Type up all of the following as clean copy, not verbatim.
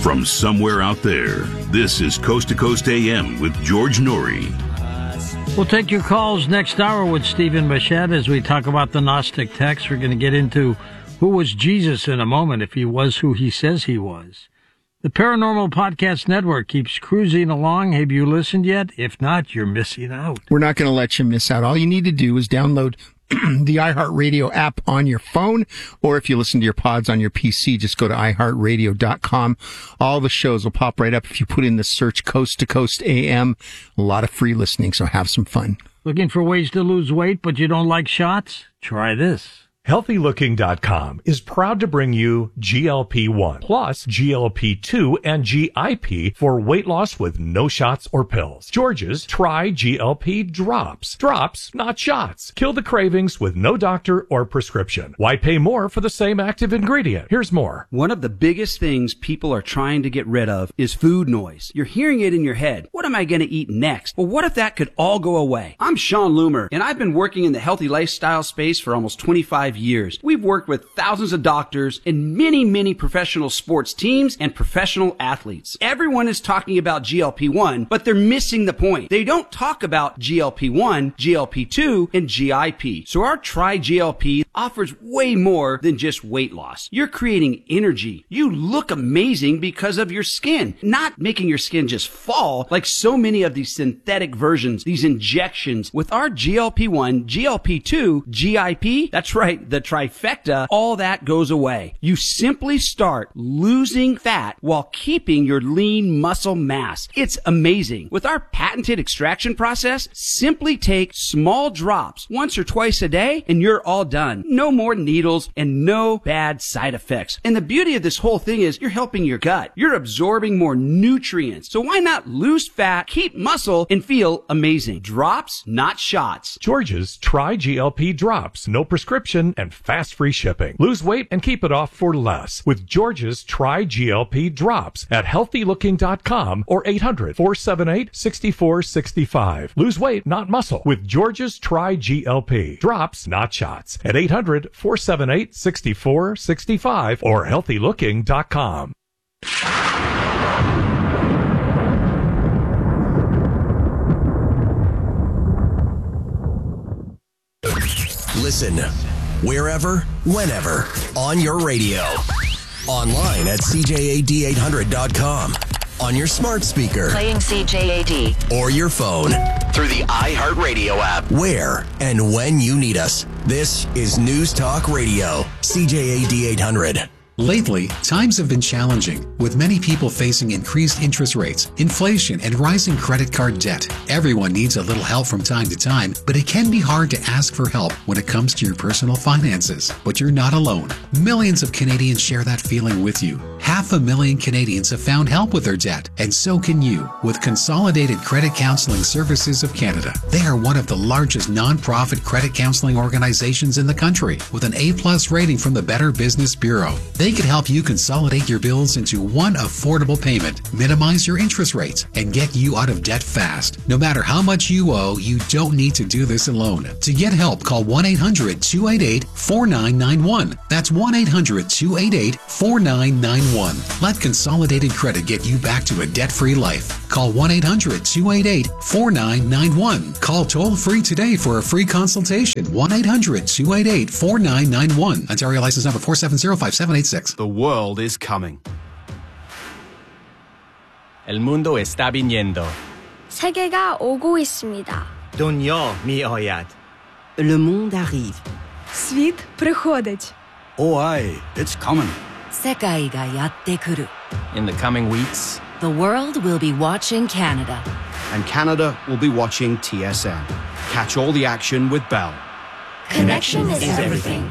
From somewhere out there, this is Coast to Coast AM with George Norrie. We'll take your calls next hour with Stephen Bichette as we talk about the Gnostic text. We're going to get into who was Jesus in a moment, if he was who he says he was. The Paranormal Podcast Network keeps cruising along. Have you listened yet? If not, you're missing out. We're not going to let you miss out. All you need to do is download the iHeartRadio app on your phone, or if you listen to your pods on your PC, just go to iHeartRadio.com. All the shows will pop right up if you put in the search Coast to Coast AM. A lot of free listening, so have some fun. Looking for ways to lose weight, but you don't like shots? Try this. HealthyLooking.com is proud to bring you GLP-1 plus GLP-2 and GIP for weight loss with no shots or pills. George's Try GLP Drops. Drops, not shots. Kill the cravings with no doctor or prescription. Why pay more for the same active ingredient? Here's more. One of the biggest things people are trying to get rid of is food noise. You're hearing it in your head. What am I going to eat next? Well, what if that could all go away? I'm Sean Loomer, and I've been working in the healthy lifestyle space for almost 25 years. We've worked with thousands of doctors and many professional sports teams and professional athletes. Everyone is talking about GLP-1, but they're missing the point. They don't talk about GLP-1, GLP-2, and GIP. So our Try GLP offers way more than just weight loss. You're creating energy. You look amazing because of your skin, not making your skin just fall like so many of these synthetic versions, these injections. With our GLP-1, GLP-2, GIP, that's right, the trifecta, all that goes away. You simply start losing fat while keeping your lean muscle mass. It's amazing. With our patented extraction process, simply take small drops once or twice a day and you're all done. No more needles and no bad side effects. And the beauty of this whole thing is you're helping your gut. You're absorbing more nutrients. So why not lose fat, keep muscle, and feel amazing? Drops, not shots. George's Try GLP Drops. No prescription and fast free shipping. Lose weight and keep it off for less with George's Try GLP Drops at HealthyLooking.com or 800-478-6465. Lose weight, not muscle with George's Try GLP Drops, not shots at 800-478-6465 or HealthyLooking.com. Listen wherever, whenever, on your radio. Online at CJAD800.com. On your smart speaker. Playing CJAD. Or your phone. Through the iHeartRadio app. Where and when you need us. This is News Talk Radio. CJAD 800. Lately, times have been challenging, with many people facing increased interest rates, inflation, and rising credit card debt. Everyone needs a little help from time to time, but it can be hard to ask for help when it comes to your personal finances. But you're not alone. Millions of Canadians share that feeling with you. 500,000 Canadians have found help with their debt, and so can you with Consolidated Credit Counseling Services of Canada. They are one of the largest non-profit credit counseling organizations in the country, with an A+ rating from the Better Business Bureau. They can help you consolidate your bills into one affordable payment, minimize your interest rates, and get you out of debt fast. No matter how much you owe, you don't need to do this alone. To get help, call 1-800-288-4991. That's 1-800-288-4991. Let Consolidated Credit get you back to a debt-free life. Call 1-800-288-4991. Call toll-free today for a free consultation. 1-800-288-4991. Ontario license number 4705786. The world is coming. El mundo está viniendo. 세계가 오고 있습니다. Dunya mi'ayad. Le monde arrive. Світ приходить. Oh, aye, it's coming. 世界がやってくる. In the coming weeks, the world will be watching Canada. And Canada will be watching TSN. Catch all the action with Bell. Connection is everything.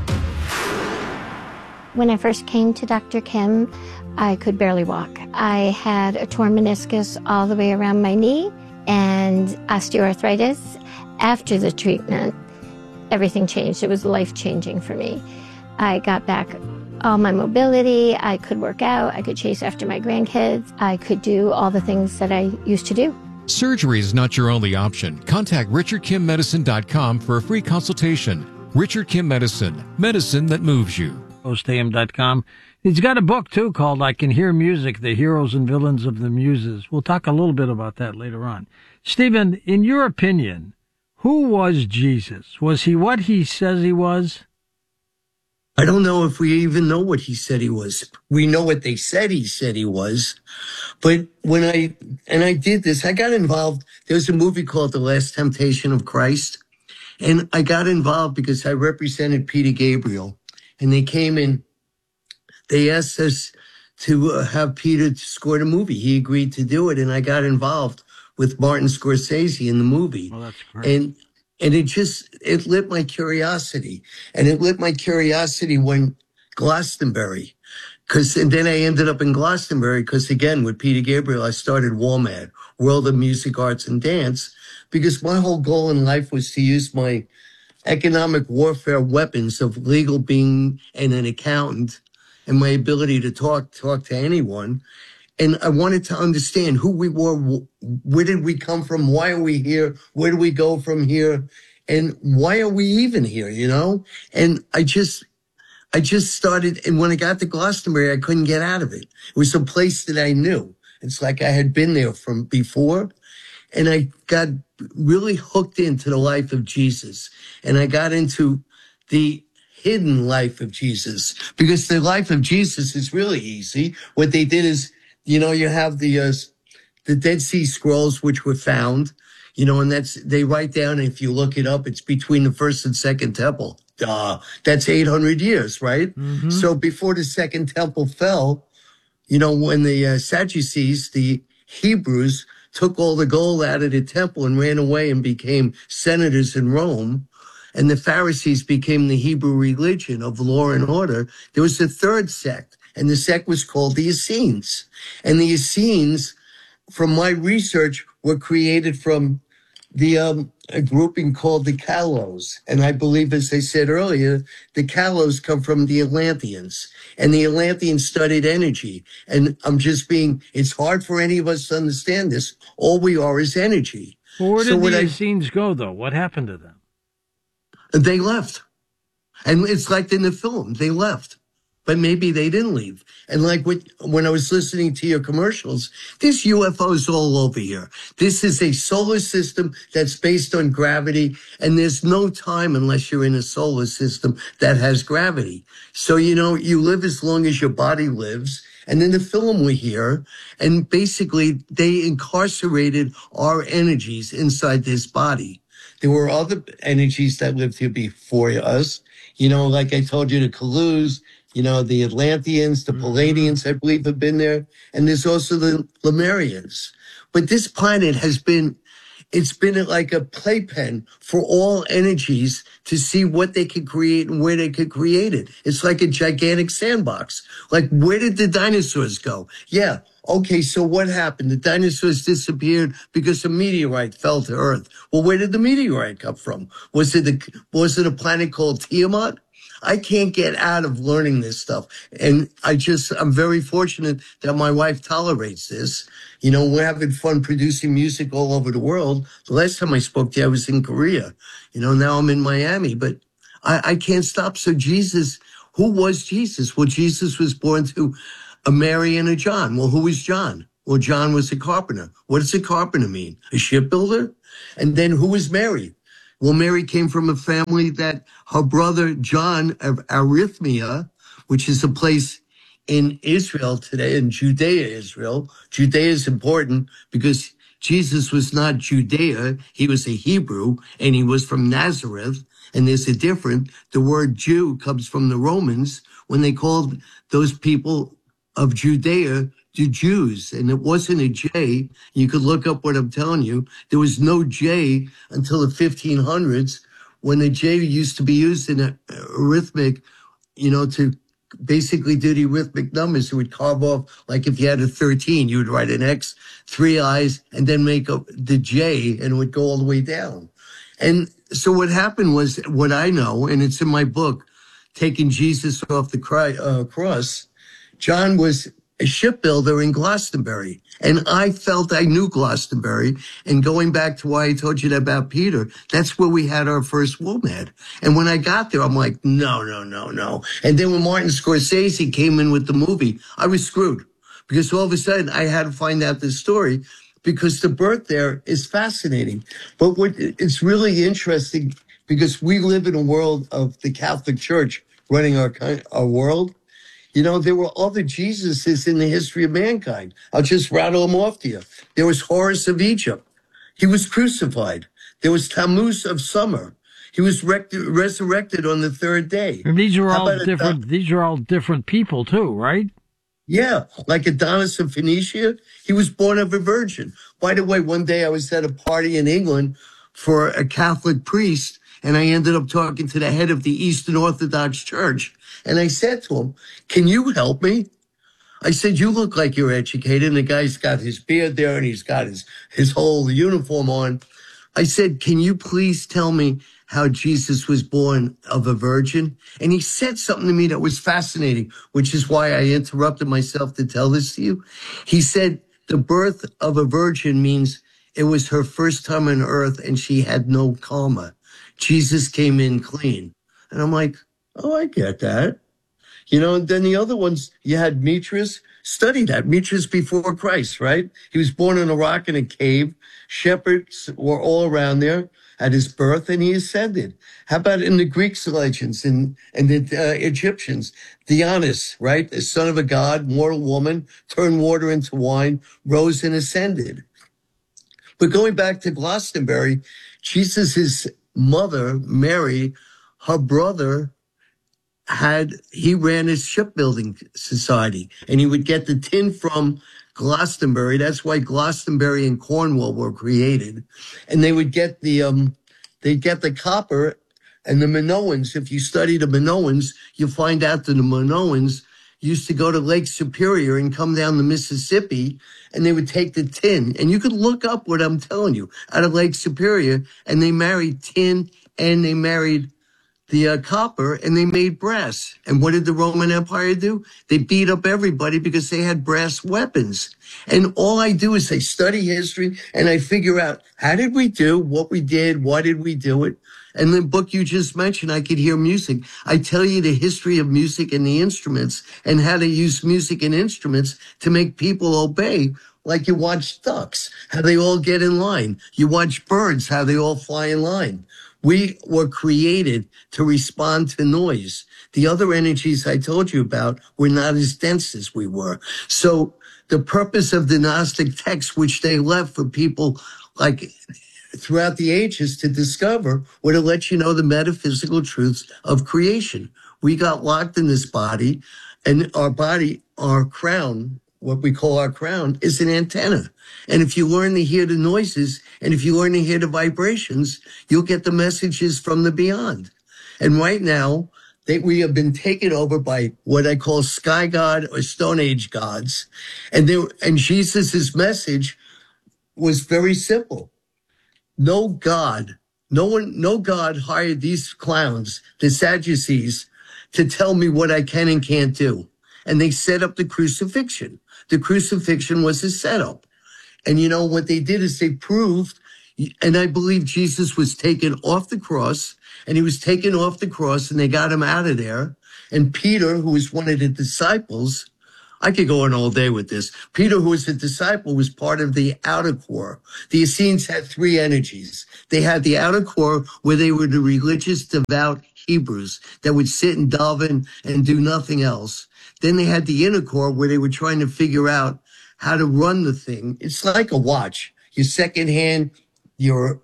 When I first came to Dr. Kim, I could barely walk. I had a torn meniscus all the way around my knee and osteoarthritis. After the treatment, everything changed. It was life-changing for me. I got back all my mobility. I could work out. I could chase after my grandkids. I could do all the things that I used to do. Surgery is not your only option. Contact RichardKimMedicine.com for a free consultation. Richard Kim Medicine, medicine that moves you. CoastAM.com He's got a book, too, called I Can Hear Music, The Heroes and Villains of the Muses. We'll talk a little bit about that later on. Stephen, in your opinion, who was Jesus? Was he what he says he was? I don't know if we even know what he said he was. We know what they said he was. But when I did this, I got involved. There was a movie called The Last Temptation of Christ. And I got involved because I represented Peter Gabriel. And they came in, they asked us to have Peter score the movie. He agreed to do it. And I got involved with Martin Scorsese in the movie. Well, that's great. And it lit my curiosity. And it lit my curiosity when Glastonbury, and then I ended up in Glastonbury because, again, with Peter Gabriel, I started WOMAD, World of Music, Arts, and Dance, because my whole goal in life was to use my economic warfare weapons of legal being and an accountant and my ability to talk to anyone. And I wanted to understand who we were, where did we come from, why are we here, where do we go from here, and why are we even here, you know? And I just started, and when I got to Glastonbury, I couldn't get out of it. It was a place that I knew. It's like I had been there from before, and I got really hooked into the life of Jesus, and I got into the hidden life of Jesus, because the life of Jesus is really easy. What they did is, you know, you have the Dead Sea Scrolls, which were found, you know, and they write down, if you look it up, it's between the first and second temple. That's 800 years, right? Mm-hmm. So before the second temple fell, you know, when the Sadducees, the Hebrews, took all the gold out of the temple and ran away and became senators in Rome, and the Pharisees became the Hebrew religion of law and order, there was a third sect. And the sect was called the Essenes. And the Essenes, from my research, were created from a grouping called the Kalos. And I believe, as I said earlier, the Kalos come from the Atlanteans. And the Atlanteans studied energy. And it's hard for any of us to understand this. All we are is energy. Well, where did the Essenes go, though? What happened to them? They left. And it's like in the film, they left. But maybe they didn't leave. And like when I was listening to your commercials, there's UFOs all over here. This is a solar system that's based on gravity, and there's no time unless you're in a solar system that has gravity. So, you know, you live as long as your body lives. And in the film we hear, and basically they incarcerated our energies inside this body. There were other energies that lived here before us. You know, like I told you, the Kalus, you know, the Atlanteans, the Palladians, I believe, have been there. And there's also the Lemurians. But this planet it's been like a playpen for all energies to see what they could create and where they could create it. It's like a gigantic sandbox. Like, where did the dinosaurs go? Yeah. Okay, so what happened? The dinosaurs disappeared because a meteorite fell to Earth. Well, where did the meteorite come from? Was it a planet called Tiamat? I can't get out of learning this stuff. And I'm very fortunate that my wife tolerates this. You know, we're having fun producing music all over the world. The last time I spoke to you, I was in Korea. You know, now I'm in Miami, but I can't stop. So Jesus, who was Jesus? Well, Jesus was born to a Mary and a John. Well, who was John? Well, John was a carpenter. What does a carpenter mean? A shipbuilder? And then who was Mary? Well, Mary came from a family that her brother John of Arithmia, which is a place in Israel today, in Judea, Israel. Judea is important because Jesus was not Judea. He was a Hebrew, and he was from Nazareth. And there's a difference. The word Jew comes from the Romans when they called those people of Judea to Jews, and it wasn't a J. You could look up what I'm telling you. There was no J until the 1500s, when the J used to be used in arithmetic, you know, to basically do the arithmetic numbers. It would carve off, like if you had a 13, you would write an X, 3 I's, and then make up the J, and it would go all the way down. And so what happened was, what I know, and it's in my book, Taking Jesus Off the Cross, John was a shipbuilder in Glastonbury. And I felt I knew Glastonbury. And going back to why I told you that about Peter, that's where we had our first WOMAD. And when I got there, I'm like, no. And then when Martin Scorsese came in with the movie, I was screwed. Because all of a sudden, I had to find out this story because the birth there is fascinating. But it's really interesting because we live in a world of the Catholic Church running our world. You know, there were other Jesuses in the history of mankind. I'll just rattle them off to you. There was Horus of Egypt. He was crucified. There was Tammuz of summer. He was resurrected on the third day. And these are all different. These are all different people too, right? Yeah, like Adonis of Phoenicia. He was born of a virgin. By the way, one day I was at a party in England for a Catholic priest, and I ended up talking to the head of the Eastern Orthodox Church. And I said to him, can you help me? I said, you look like you're educated. And the guy's got his beard there and he's got his whole uniform on. I said, can you please tell me how Jesus was born of a virgin? And he said something to me that was fascinating, which is why I interrupted myself to tell this to you. He said, the birth of a virgin means it was her first time on earth and she had no karma. Jesus came in clean. And I'm like, oh, I get that. You know, and then the other ones, you had Mitras. Study that. Mitras before Christ, right? He was born in a rock in a cave. Shepherds were all around there at his birth, and he ascended. How about in the Greek legends and the Egyptians? Dionysus, right? The son of a god, mortal woman, turned water into wine, rose and ascended. But going back to Glastonbury, Jesus' mother, Mary, her brother, he ran his shipbuilding society, and he would get the tin from Glastonbury. That's why Glastonbury and Cornwall were created. And they would get they'd get the copper and the Minoans. If you study the Minoans, you'll find out that the Minoans used to go to Lake Superior and come down the Mississippi, and they would take the tin. And you could look up what I'm telling you out of Lake Superior, and they married tin and they married the copper, and they made brass. And what did the Roman Empire do? They beat up everybody because they had brass weapons. And all I do is I study history and I figure out how did we do what we did? Why did we do it? And the book you just mentioned, I could hear music. I tell you the history of music and the instruments and how to use music and instruments to make people obey. Like you watch ducks, how they all get in line. You watch birds, how they all fly in line. We were created to respond to noise. The other energies I told you about were not as dense as we were. So the purpose of the Gnostic texts, which they left for people like throughout the ages to discover, were to let you know the metaphysical truths of creation. We got locked in this body, and our body, our crown, what we call our crown, is an antenna. And if you learn to hear the noises, and if you learn to hear the vibrations, you'll get the messages from the beyond. And right now, we have been taken over by what I call sky god or Stone Age gods. And Jesus' message was very simple. No God hired these clowns, the Sadducees, to tell me what I can and can't do. And they set up the crucifixion. The crucifixion was a setup. And you know, what they did is they proved, and I believe Jesus was taken off the cross, and he was taken off the cross, and they got him out of there. And Peter, who was one of the disciples, I could go on all day with this. Peter, who was a disciple, was part of the outer core. The Essenes had three energies. They had the outer core, where they were the religious, devout Hebrews that would sit and daven and do nothing else. Then they had the inner core, where they were trying to figure out how to run the thing. It's like a watch. Your second hand, your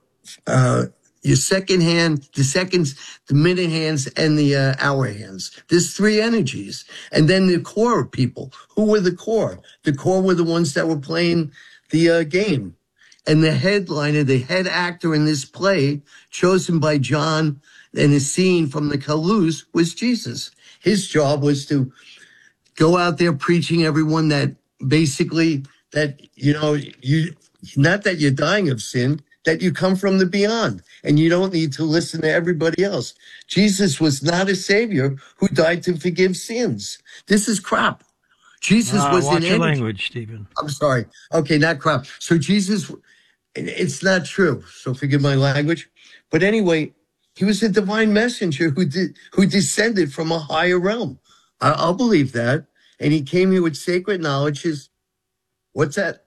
second hand, the seconds, the minute hands, and the hour hands. There's three energies. And then the core people. Who were the core? The core were the ones that were playing the game. And the headliner, the head actor in this play, chosen by John and his scene from the Carouse, was Jesus. His job was to go out there preaching everyone that basically that, you know, not that you're dying of sin, that you come from the beyond and you don't need to listen to everybody else. Jesus was not a savior who died to forgive sins. This is crap. Jesus was watch in your energy. language, Stephen. I'm sorry. Okay, not crap. So Jesus, it's not true. So forgive my language. But anyway, he was a divine messenger who descended from a higher realm. I'll believe that. And he came here with sacred knowledge. What's that?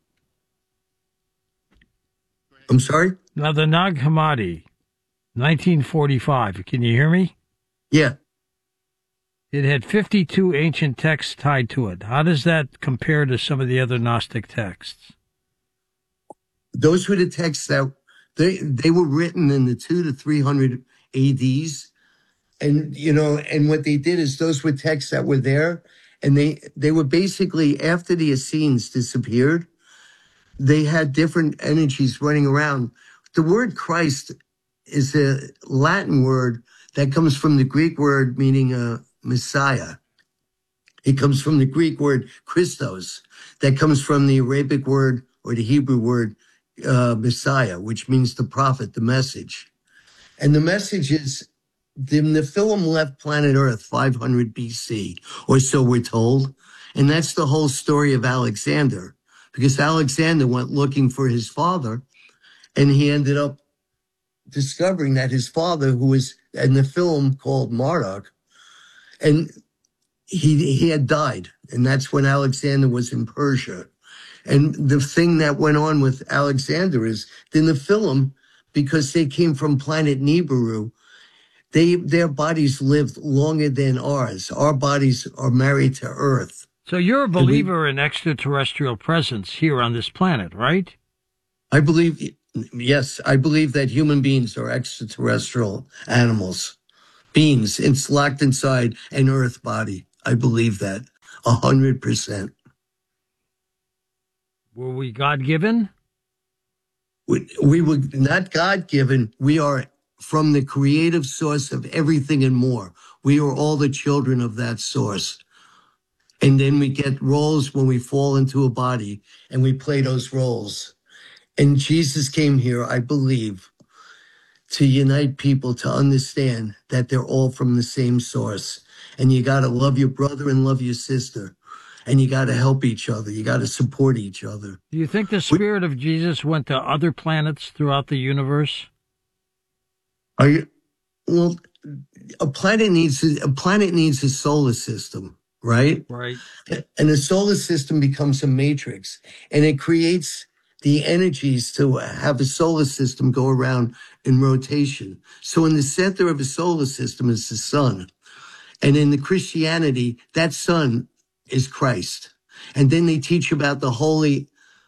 I'm sorry? Now, the Nag Hammadi, 1945. Can you hear me? Yeah. It had 52 ancient texts tied to it. How does that compare to some of the other Gnostic texts? Those were the texts that they were written in the 200 to 300 ADs. And, and what they did is those were texts that were there. And they were basically, after the Essenes disappeared, they had different energies running around. The word Christ is a Latin word that comes from the Greek word meaning Messiah. It comes from the Greek word Christos. That comes from the Arabic word or the Hebrew word Messiah, which means the prophet, the message. And the message is the Nephilim left planet Earth 500 BC, or so we're told. And that's the whole story of Alexander, because Alexander went looking for his father, and he ended up discovering that his father, who was a Nephilim called Marduk, and he had died. And that's when Alexander was in Persia. And the thing that went on with Alexander is the Nephilim, because they came from planet Nibiru, their bodies lived longer than ours. Our bodies are married to Earth. So you're a believer in extraterrestrial presence here on this planet, right? I believe, yes, I believe that human beings are extraterrestrial animals, beings. It's locked inside an Earth body. I believe that 100%. Were we God-given? We were not God-given. We are from the creative source of everything and more. We are all the children of that source. And then we get roles when we fall into a body, and we play those roles. And Jesus came here, I believe, to unite people, to understand that they're all from the same source. And you got to love your brother and love your sister. And you got to help each other. You got to support each other. Do you think the spirit of Jesus went to other planets throughout the universe? Well, a planet needs a solar system, right? Right. And the solar system becomes a matrix, and it creates the energies to have a solar system go around in rotation. So in the center of a solar system is the sun. And in the Christianity, that sun is Christ. And then they teach about the Holy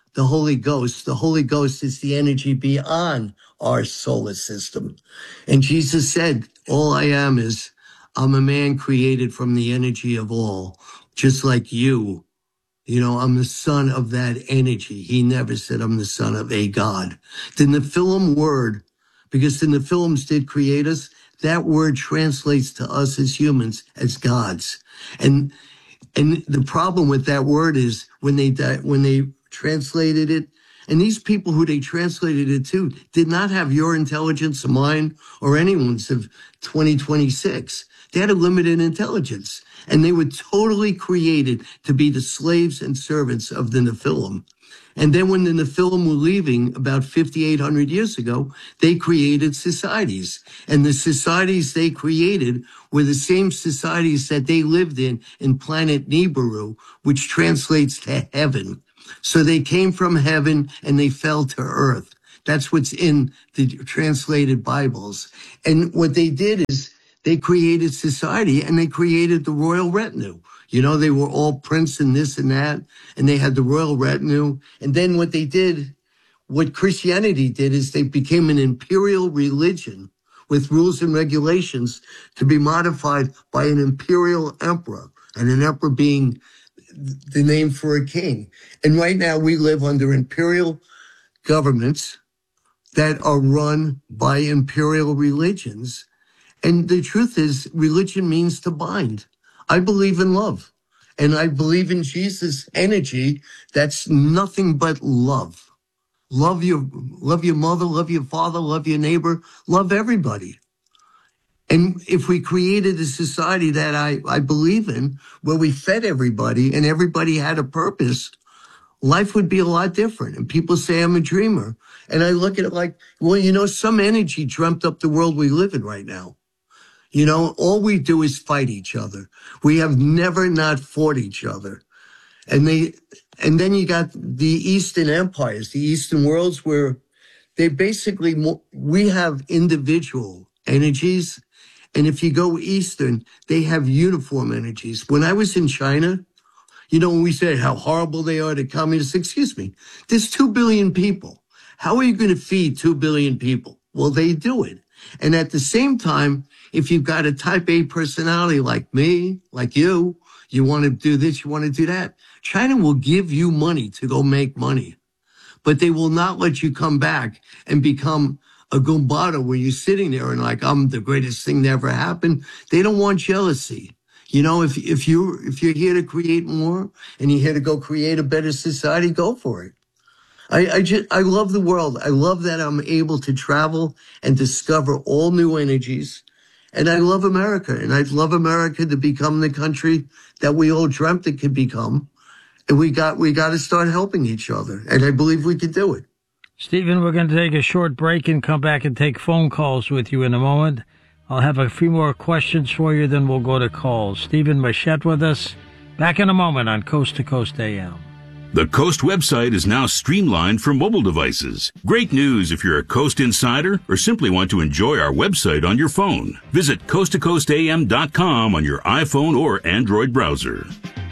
Ghost. The Holy Ghost is the energy beyond our solar system. And Jesus said, all I am is, I'm a man created from the energy of all, just like you. I'm the son of that energy. He never said I'm the son of a God. The Nephilim word, because the Nephilims did create us, that word translates to us as humans as gods. And the problem with that word is when they translated it, and these people who they translated it to did not have your intelligence or mine or anyone's of 2026. They had a limited intelligence, and they were totally created to be the slaves and servants of the Nephilim. And then when the Nephilim were leaving about 5,800 years ago, they created societies. And the societies they created were the same societies that they lived in planet Nibiru, which translates to heaven. So they came from heaven and they fell to earth. That's what's in the translated Bibles. And what they did is they created society, and they created the royal retinue. They were all prince and this and that, and they had the royal retinue. And then what Christianity did is they became an imperial religion with rules and regulations to be modified by an imperial emperor, and an emperor being the name for a king. And right now we live under imperial governments that are run by imperial religions. And the truth is, religion means to bind. I believe in love, and I believe in Jesus' energy. That's nothing but love. Love your mother, love your father, love your neighbor, love everybody. And if we created a society that I believe in, where we fed everybody and everybody had a purpose, life would be a lot different. And people say I'm a dreamer. And I look at it like, well, you know, some energy dreamt up the world we live in right now. You know, all we do is fight each other. We have never not fought each other. And then you got the Eastern empires, the Eastern worlds, where they basically, we have individual energies. And if you go Eastern, they have uniform energies. When I was in China, you know, when we say how horrible they are to communists, excuse me, there's 2 billion people. How are you going to feed 2 billion people? Well, they do it. And at the same time, if you've got a type A personality like me, like you want to do this, you want to do that, China will give you money to go make money. But they will not let you come back and become a gumbado where you're sitting there and like, I'm the greatest thing that ever happened. They don't want jealousy. You know, if you're here to create more and you're here to go create a better society, go for it. I love the world. I love that I'm able to travel and discover all new energies. And I love America. And I'd love America to become the country that we all dreamt it could become. And we got to start helping each other. And I believe we could do it. Stephen, we're going to take a short break and come back and take phone calls with you in a moment. I'll have a few more questions for you, then we'll go to calls. Stephen Machette with us. Back in a moment on Coast to Coast AM. The Coast website is now streamlined for mobile devices. Great news if you're a Coast insider or simply want to enjoy our website on your phone. Visit coasttocoastam.com on your iPhone or Android browser.